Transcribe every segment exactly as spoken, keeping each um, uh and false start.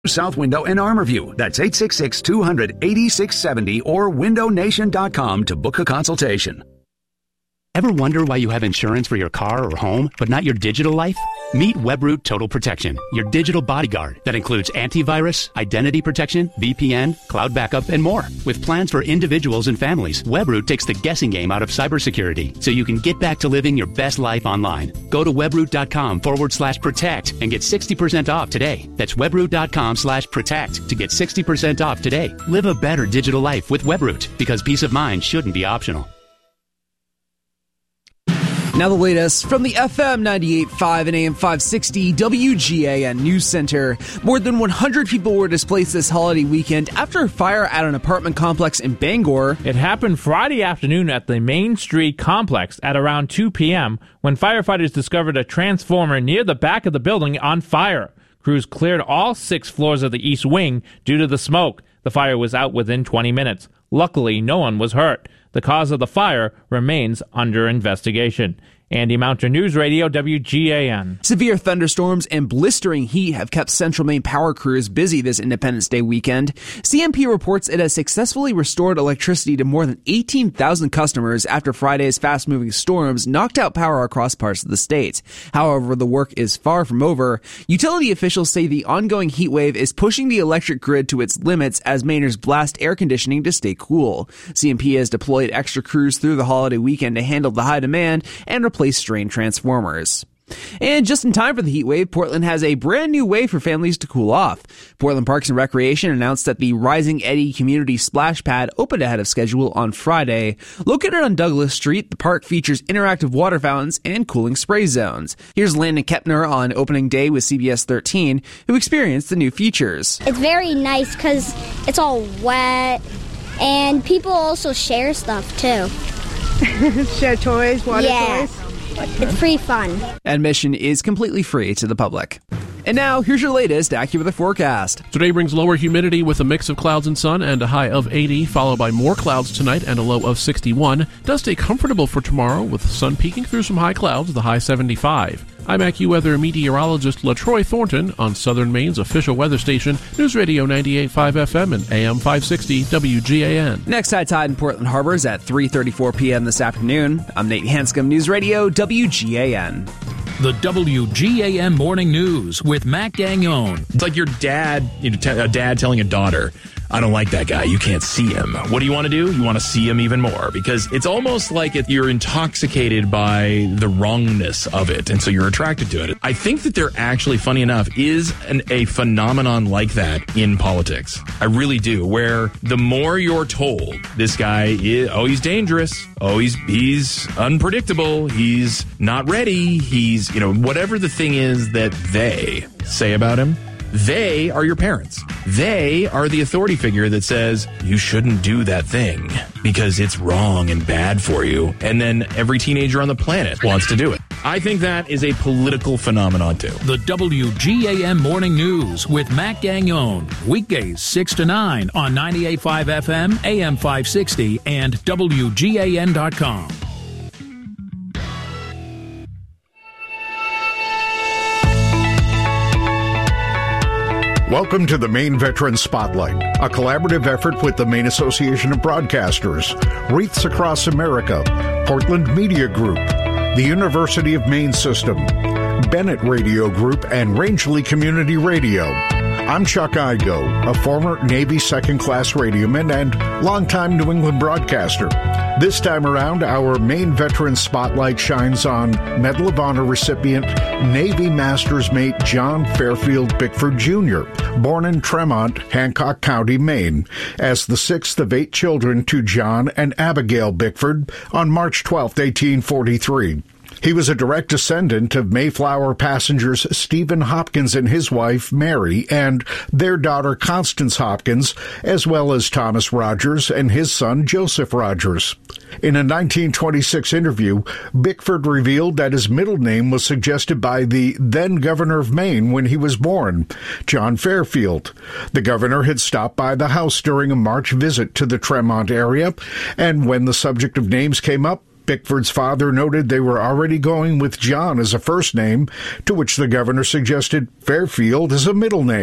South Window in Armorview. That's eight six six, two hundred, eighty-six seventy or window nation dot com to book a consultation. Ever wonder why you have insurance for your car or home, but not your digital life? Meet Webroot Total Protection, your digital bodyguard that includes antivirus, identity protection, V P N, cloud backup, and more. With plans for individuals and families, Webroot takes the guessing game out of cybersecurity so you can get back to living your best life online. Go to webroot.com forward slash protect and get sixty percent off today. That's webroot.com slash protect to get sixty percent off today. Live a better digital life with Webroot, because peace of mind shouldn't be optional. Now the latest from the F M ninety-eight point five and A M five sixty W G A N News Center. More than one hundred people were displaced this holiday weekend after a fire at an apartment complex in Bangor. It happened Friday afternoon at the Main Street complex at around two p.m. when firefighters discovered a transformer near the back of the building on fire. Crews cleared all six floors of the east wing due to the smoke. The fire was out within twenty minutes. Luckily, no one was hurt. The cause of the fire remains under investigation. Andy Mounter, News Radio, W G A N. Severe thunderstorms and blistering heat have kept Central Maine power crews busy this Independence Day weekend. C M P reports it has successfully restored electricity to more than eighteen thousand customers after Friday's fast-moving storms knocked out power across parts of the state. However, the work is far from over. Utility officials say the ongoing heat wave is pushing the electric grid to its limits as Mainers blast air conditioning to stay cool. C M P has deployed extra crews through the holiday weekend to handle the high demand and replace strained transformers. And just in time for the heat wave, Portland has a brand new way for families to cool off. Portland Parks and Recreation announced that the Rising Eddy Community Splash Pad opened ahead of schedule on Friday. Located on Douglas Street, the park features interactive water fountains and cooling spray zones. Here's Landon Kepner on opening day with C B S thirteen, who experienced the new features. It's very nice because it's all wet, and people also share stuff too. Share toys, water yeah. toys. It's pretty fun. Admission is completely free to the public. And now, here's your latest AccuWeather forecast. Today brings lower humidity with a mix of clouds and sun and a high of eighty, followed by more clouds tonight and a low of sixty-one. It does stay comfortable for tomorrow with the sun peeking through some high clouds, the high seventy-five. I'm AccuWeather meteorologist LaTroy Thornton on Southern Maine's official weather station, News Radio ninety-eight point five F M and A M five sixty W G A N. Next high tide in Portland Harbor is at three thirty-four p.m. this afternoon. I'm Nate Hanscom, News Radio W G A N. The W G A N Morning News with Matt Gagnon. It's like your dad, you know, t- a dad telling a daughter, I don't like that guy. You can't see him. What do you want to do? You want to see him even more, because it's almost like it, you're intoxicated by the wrongness of it, and so you're attracted to it. I think that there actually, funny enough, is an, a phenomenon like that in politics. I really do, where the more you're told this guy is, oh, he's dangerous. Oh, he's he's unpredictable. He's not ready. He's, you know, whatever the thing is that they say about him. They are your parents. They are the authority figure that says, you shouldn't do that thing because it's wrong and bad for you. And then every teenager on the planet wants to do it. I think that is a political phenomenon, too. The W G A N Morning News with Matt Gagnon. Weekdays six to nine on ninety-eight point five F M, A M five sixty, and W G A N dot com. Welcome to the Maine Veteran Spotlight, a collaborative effort with the Maine Association of Broadcasters, Wreaths Across America, Portland Media Group, the University of Maine System, Bennett Radio Group, and Rangeley Community Radio. I'm Chuck Igo, a former Navy second-class radioman and longtime New England broadcaster. This time around, our Maine Veteran Spotlight shines on Medal of Honor recipient Navy Master's Mate John Fairfield Bickford Junior, born in Tremont, Hancock County, Maine, as the sixth of eight children to John and Abigail Bickford on March twelfth, eighteen forty-three. He was a direct descendant of Mayflower passengers Stephen Hopkins and his wife, Mary, and their daughter, Constance Hopkins, as well as Thomas Rogers and his son, Joseph Rogers. In a nineteen twenty-six interview, Bickford revealed that his middle name was suggested by the then governor of Maine when he was born, John Fairfield. The governor had stopped by the house during a March visit to the Tremont area, and when the subject of names came up, Bickford's father noted they were already going with John as a first name, to which the governor suggested Fairfield as a middle name.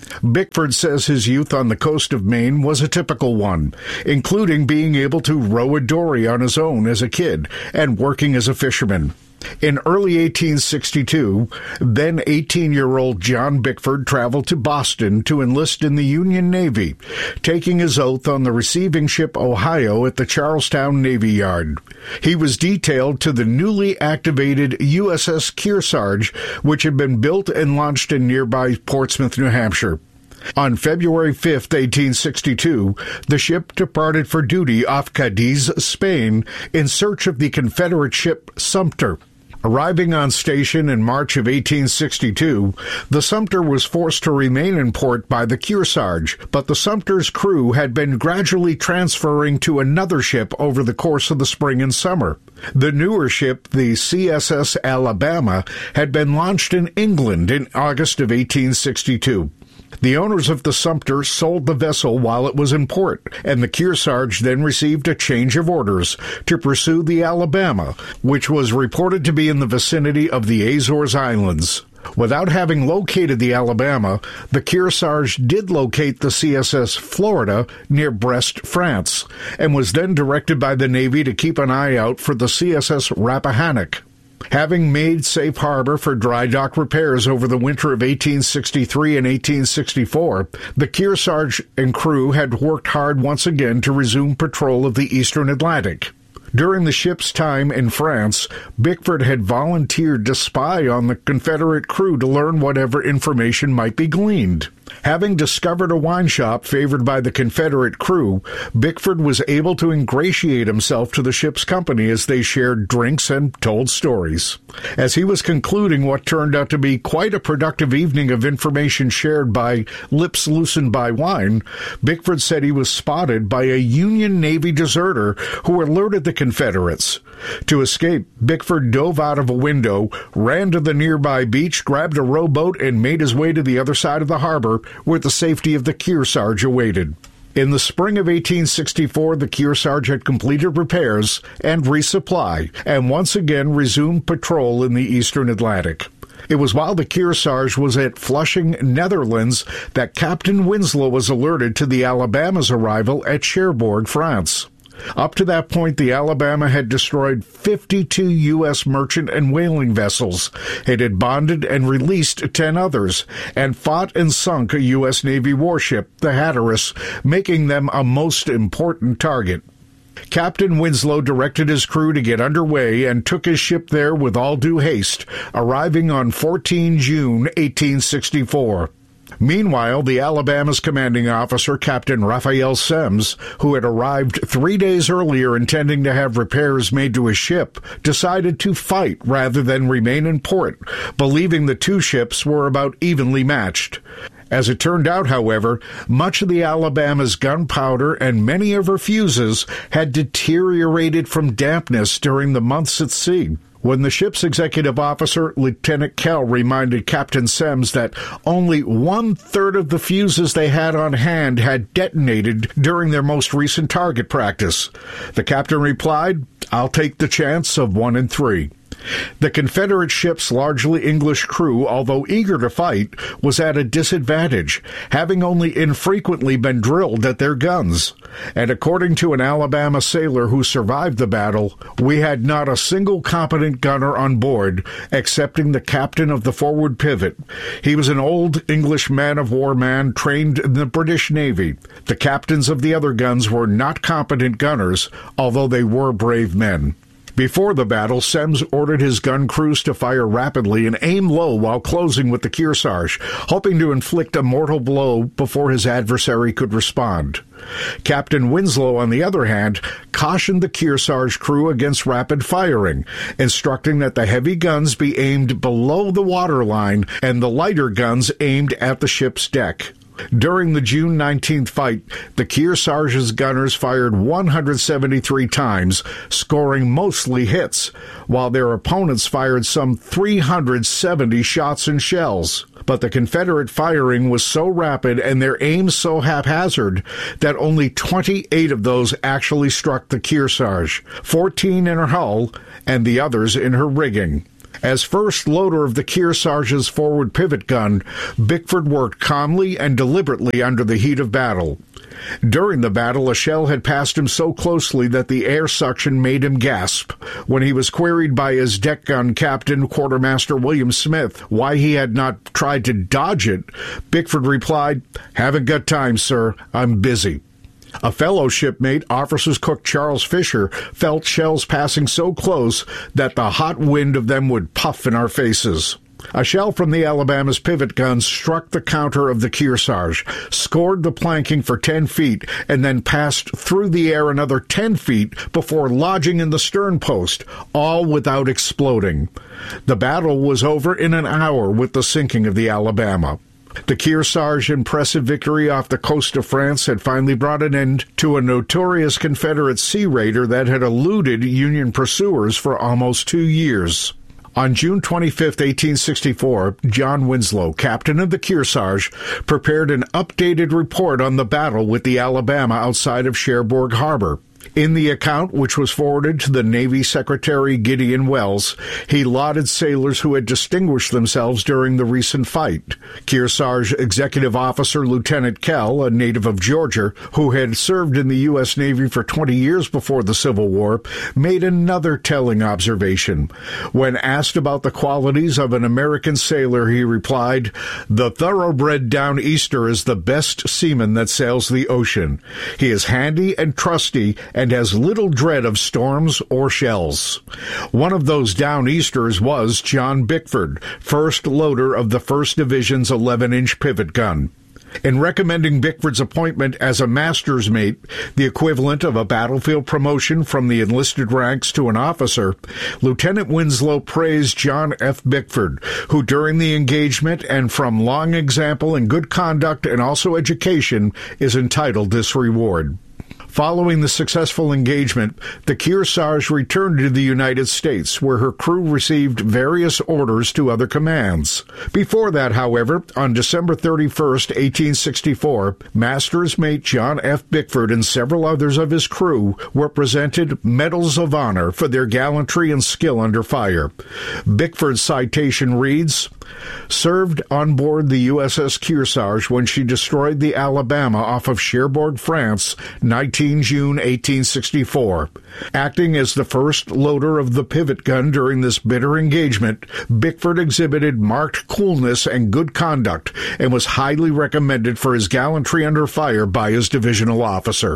Bickford says his youth on the coast of Maine was a typical one, including being able to row a dory on his own as a kid and working as a fisherman. In early eighteen sixty-two, then eighteen-year-old John Bickford traveled to Boston to enlist in the Union Navy, taking his oath on the receiving ship Ohio at the Charlestown Navy Yard. He was detailed to the newly activated U S S Kearsarge, which had been built and launched in nearby Portsmouth, New Hampshire. On February fifth, eighteen sixty-two, the ship departed for duty off Cadiz, Spain, in search of the Confederate ship Sumter. Arriving on station in March of eighteen sixty-two, the Sumter was forced to remain in port by the Kearsarge, but the Sumter's crew had been gradually transferring to another ship over the course of the spring and summer. The newer ship, the C S S Alabama, had been launched in England in August of eighteen sixty-two. The owners of the Sumter sold the vessel while it was in port, and the Kearsarge then received a change of orders to pursue the Alabama, which was reported to be in the vicinity of the Azores Islands. Without having located the Alabama, the Kearsarge did locate the C S S Florida near Brest, France, and was then directed by the Navy to keep an eye out for the C S S Rappahannock. Having made safe harbor for dry dock repairs over the winter of eighteen sixty-three and eighteen sixty-four, the Kearsarge and crew had worked hard once again to resume patrol of the eastern Atlantic. During the ship's time in France, Bickford had volunteered to spy on the Confederate crew to learn whatever information might be gleaned. Having discovered a wine shop favored by the Confederate crew, Bickford was able to ingratiate himself to the ship's company as they shared drinks and told stories. As he was concluding what turned out to be quite a productive evening of information shared by lips loosened by wine, Bickford said he was spotted by a Union Navy deserter who alerted the Confederates. To escape, Bickford dove out of a window, ran to the nearby beach, grabbed a rowboat, and made his way to the other side of the harbor, where the safety of the Kearsarge awaited. In the spring of eighteen sixty-four, the Kearsarge had completed repairs and resupply, and once again resumed patrol in the eastern Atlantic. It was while the Kearsarge was at Flushing, Netherlands, that Captain Winslow was alerted to the Alabama's arrival at Cherbourg, France. Up to that point, the Alabama had destroyed fifty-two U S merchant and whaling vessels. It had bonded and released ten others, and fought and sunk a U S Navy warship, the Hatteras, making them a most important target. Captain Winslow directed his crew to get underway and took his ship there with all due haste, arriving on the fourteenth of June, eighteen sixty-four. Meanwhile, the Alabama's commanding officer, Captain Raphael Semmes, who had arrived three days earlier intending to have repairs made to his ship, decided to fight rather than remain in port, believing the two ships were about evenly matched. As it turned out, however, much of the Alabama's gunpowder and many of her fuses had deteriorated from dampness during the months at sea. When the ship's executive officer, Lieutenant Kell, reminded Captain Semmes that only one-third of the fuses they had on hand had detonated during their most recent target practice, the captain replied, "I'll take the chance of one in three." The Confederate ship's largely English crew, although eager to fight, was at a disadvantage, having only infrequently been drilled at their guns. And according to an Alabama sailor who survived the battle, "We had not a single competent gunner on board, excepting the captain of the forward pivot. He was an old English man-of-war man trained in the British Navy. The captains of the other guns were not competent gunners, although they were brave men." Before the battle, Semmes ordered his gun crews to fire rapidly and aim low while closing with the Kearsarge, hoping to inflict a mortal blow before his adversary could respond. Captain Winslow, on the other hand, cautioned the Kearsarge crew against rapid firing, instructing that the heavy guns be aimed below the waterline and the lighter guns aimed at the ship's deck. During the June nineteenth fight, the Kearsarge's gunners fired one hundred seventy-three times, scoring mostly hits, while their opponents fired some three hundred seventy shots and shells. But the Confederate firing was so rapid and their aim so haphazard that only twenty-eight of those actually struck the Kearsarge, fourteen in her hull and the others in her rigging. As first loader of the Kearsarge's forward pivot gun, Bickford worked calmly and deliberately under the heat of battle. During the battle, a shell had passed him so closely that the air suction made him gasp. When he was queried by his deck gun captain, Quartermaster William Smith, why he had not tried to dodge it, Bickford replied, "Haven't got time, sir. I'm busy." A fellow shipmate, Officer's Cook Charles Fisher, felt shells passing so close that the hot wind of them would puff in our faces. A shell from the Alabama's pivot gun struck the counter of the Kearsarge, scored the planking for ten feet, and then passed through the air another ten feet before lodging in the stern post, all without exploding. The battle was over in an hour with the sinking of the Alabama. The Kearsarge's impressive victory off the coast of France had finally brought an end to a notorious Confederate sea raider that had eluded Union pursuers for almost two years. On June twenty-fifth, eighteen sixty-four, John Winslow, captain of the Kearsarge, prepared an updated report on the battle with the Alabama outside of Cherbourg Harbor. In the account, which was forwarded to the Navy Secretary Gideon Welles, he lauded sailors who had distinguished themselves during the recent fight. Kearsarge Executive Officer Lieutenant Kell, a native of Georgia, who had served in the U S Navy for twenty years before the Civil War, made another telling observation. When asked about the qualities of an American sailor, he replied, "The thoroughbred down-easter is the best seaman that sails the ocean. He is handy and trusty, and has little dread of storms or shells." One of those down-easters was John Bickford, first loader of the first Division's eleven-inch pivot gun. In recommending Bickford's appointment as a master's mate, the equivalent of a battlefield promotion from the enlisted ranks to an officer, Lieutenant Winslow praised John F. Bickford, who during the engagement and from long example in good conduct and also education is entitled this reward. Following the successful engagement, the Kearsarge returned to the United States, where her crew received various orders to other commands. Before that, however, on December thirty-first, eighteen sixty-four, master's mate John F. Bickford and several others of his crew were presented Medals of Honor for their gallantry and skill under fire. Bickford's citation reads, "Served on board the U S S Kearsarge when she destroyed the Alabama off of Cherbourg, France, nineteenth June eighteen sixty-four. Acting as the first loader of the pivot gun during this bitter engagement, Bickford exhibited marked coolness and good conduct and was highly recommended for his gallantry under fire by his divisional officer."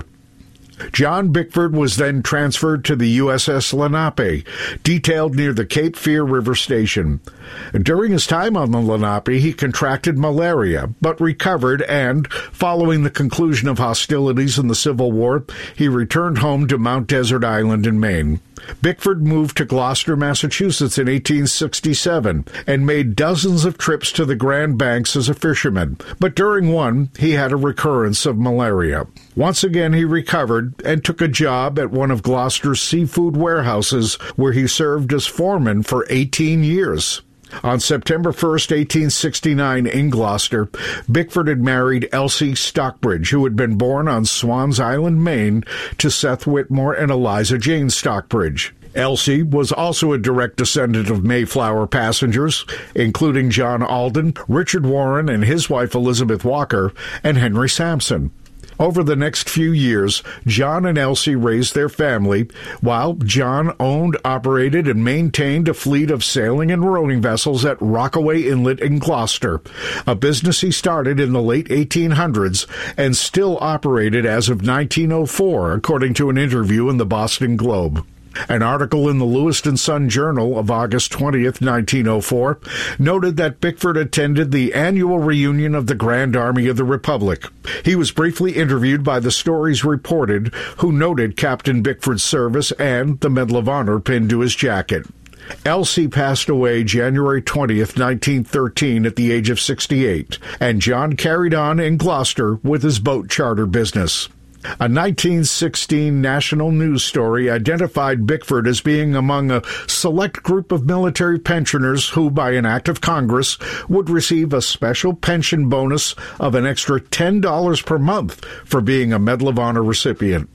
John Bickford was then transferred to the U S S Lenape, detailed near the Cape Fear River Station. During his time on the Lenape, he contracted malaria, but recovered, and, following the conclusion of hostilities in the Civil War, he returned home to Mount Desert Island in Maine. Bickford moved to Gloucester, Massachusetts in eighteen sixty-seven and made dozens of trips to the Grand Banks as a fisherman, but during one, he had a recurrence of malaria. Once again, he recovered and took a job at one of Gloucester's seafood warehouses, where he served as foreman for eighteen years. On September first, eighteen sixty-nine, in Gloucester, Bickford had married Elsie Stockbridge, who had been born on Swans Island, Maine, to Seth Whitmore and Eliza Jane Stockbridge. Elsie was also a direct descendant of Mayflower passengers, including John Alden, Richard Warren and his wife Elizabeth Walker, and Henry Sampson. Over the next few years, John and Elsie raised their family, while John owned, operated, and maintained a fleet of sailing and rowing vessels at Rockaway Inlet in Gloucester, a business he started in the late eighteen hundreds and still operated as of nineteen oh four, according to an interview in the Boston Globe. An article in the Lewiston Sun-Journal of August twentieth, nineteen oh four, noted that Bickford attended the annual reunion of the Grand Army of the Republic. He was briefly interviewed by the Stories reported, who noted Captain Bickford's service and the Medal of Honor pinned to his jacket. Elsie passed away January twentieth, nineteen thirteen, at the age of sixty-eight, and John carried on in Gloucester with his boat charter business. A nineteen sixteen national news story identified Bickford as being among a select group of military pensioners who, by an act of Congress, would receive a special pension bonus of an extra ten dollars per month for being a Medal of Honor recipient.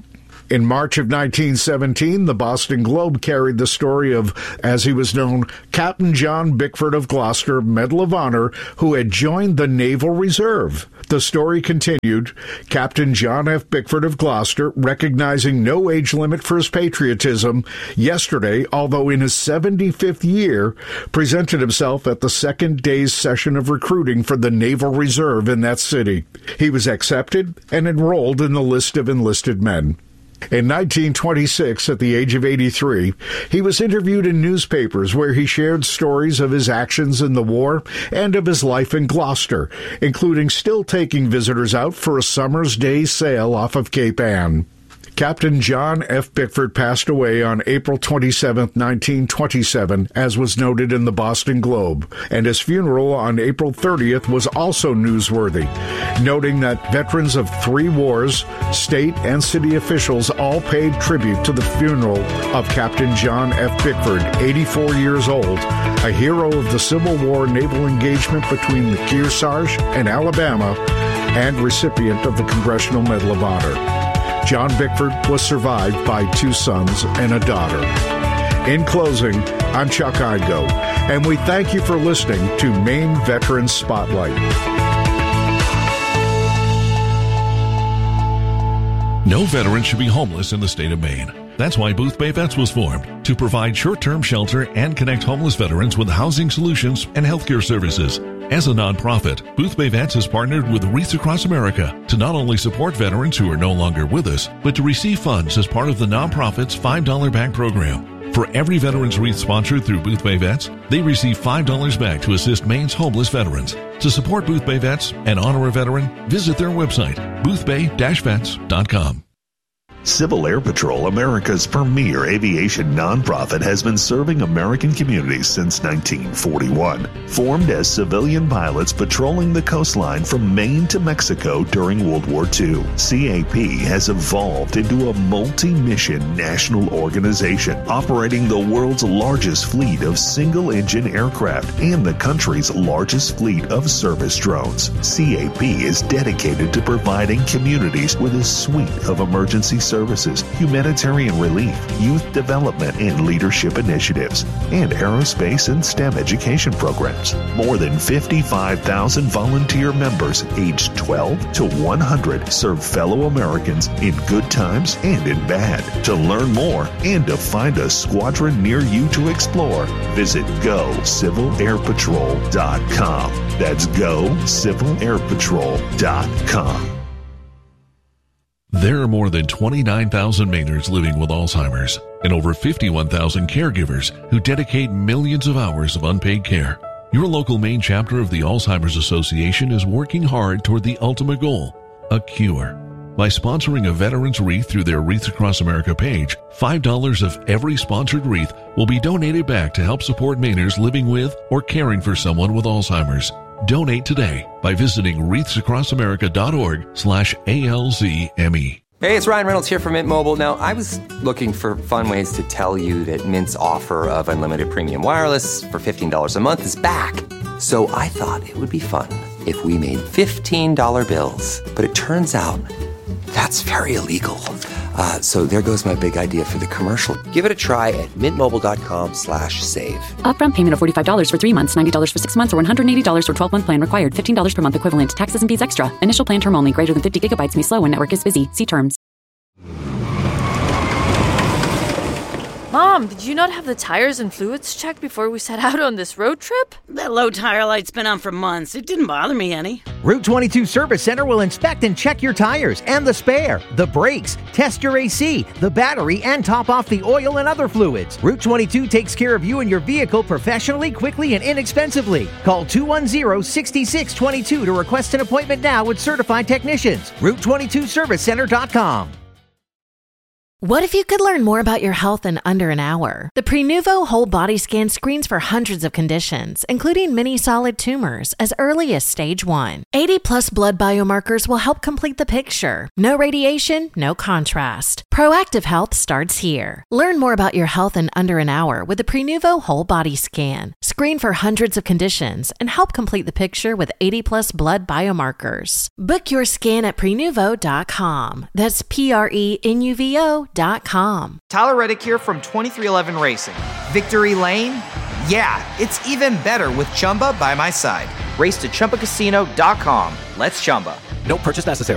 In March of nineteen seventeen, the Boston Globe carried the story of, as he was known, Captain John Bickford of Gloucester, Medal of Honor, who had joined the Naval Reserve. The story continued, Captain John F. Bickford of Gloucester, recognizing no age limit for his patriotism, yesterday, although in his seventy-fifth year, presented himself at the second day's session of recruiting for the Naval Reserve in that city. He was accepted and enrolled in the list of enlisted men. In nineteen twenty-six, at the age of eighty-three, he was interviewed in newspapers where he shared stories of his actions in the war and of his life in Gloucester, including still taking visitors out for a summer's day sail off of Cape Ann. Captain John F. Bickford passed away on April twenty-seventh, nineteen twenty-seven, as was noted in the Boston Globe, and his funeral on April thirtieth was also newsworthy, noting that veterans of three wars, state and city officials all paid tribute to the funeral of Captain John F. Bickford, eighty-four years old, a hero of the Civil War naval engagement between the Kearsarge and Alabama, and recipient of the Congressional Medal of Honor. John Bickford was survived by two sons and a daughter. In closing, I'm Chuck Igo, and we thank you for listening to Maine Veterans Spotlight. No veteran should be homeless in the state of Maine. That's why Booth Bay Vets was formed, to provide short-term shelter and connect homeless veterans with housing solutions and healthcare services. As a nonprofit, Booth Bay Vets has partnered with Wreaths Across America to not only support veterans who are no longer with us, but to receive funds as part of the nonprofit's five dollar back program. For every veterans wreath sponsored through Booth Bay Vets, they receive five dollars back to assist Maine's homeless veterans. To support Booth Bay Vets and honor a veteran, visit their website, booth bay dash vets dot com. Civil Air Patrol, America's premier aviation nonprofit, has been serving American communities since nineteen forty-one. Formed as civilian pilots patrolling the coastline from Maine to Mexico during World War Two, C A P has evolved into a multi-mission national organization operating the world's largest fleet of single-engine aircraft and the country's largest fleet of service drones. C A P is dedicated to providing communities with a suite of emergency services, humanitarian relief, youth development and leadership initiatives, and aerospace and STEM education programs. More than fifty-five thousand volunteer members aged twelve to one hundred serve fellow Americans in good times and in bad. To learn more and to find a squadron near you to explore, visit go civil air patrol dot com. That's go civil air patrol dot com. There are more than twenty-nine thousand Mainers living with Alzheimer's and over fifty-one thousand caregivers who dedicate millions of hours of unpaid care. Your local Maine chapter of the Alzheimer's Association is working hard toward the ultimate goal, a cure. By sponsoring a veteran's wreath through their Wreaths Across America page, five dollars of every sponsored wreath will be donated back to help support Mainers living with or caring for someone with Alzheimer's. Donate today by visiting wreaths across america dot org slash A L Z M E. Hey, it's Ryan Reynolds here from Mint Mobile. Now, I was looking for fun ways to tell you that Mint's offer of unlimited premium wireless for fifteen dollars a month is back. So I thought it would be fun if we made fifteen dollar bills. But it turns out that's very illegal. Uh, so there goes my big idea for the commercial. Give it a try at mintmobile.com slash save. Upfront payment of forty-five dollars for three months, ninety dollars for six months, or one hundred eighty dollars for twelve-month plan required. fifteen dollars per month equivalent. Taxes and fees extra. Initial plan term only. Greater than fifty gigabytes may slow when network is busy. See terms. Mom, did you not have the tires and fluids checked before we set out on this road trip? That low tire light's been on for months. It didn't bother me any. Route twenty-two Service Center will inspect and check your tires and the spare, the brakes, test your A C, the battery, and top off the oil and other fluids. Route twenty-two takes care of you and your vehicle professionally, quickly, and inexpensively. Call two one zero, six six two two to request an appointment now with certified technicians. Route twenty-two service center dot com. What if you could learn more about your health in under an hour? The Prenuvo Whole Body Scan screens for hundreds of conditions, including many solid tumors, as early as stage one. eighty plus blood biomarkers will help complete the picture. No radiation, no contrast. Proactive Health starts here. Learn more about your health in under an hour with the Prenuvo Whole Body Scan. Screen for hundreds of conditions and help complete the picture with eighty plus blood biomarkers. Book your scan at prenuvo dot com. That's P R E N U V O dot com. Tyler Reddick here from twenty-three eleven Racing. Victory Lane? Yeah, it's even better with Chumba by my side. Race to Chumba Casino dot com. Let's Chumba. No purchase necessary.